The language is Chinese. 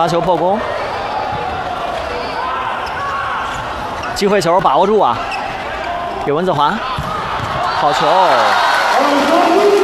发球破功，机会球把握住啊！给温子华，好球！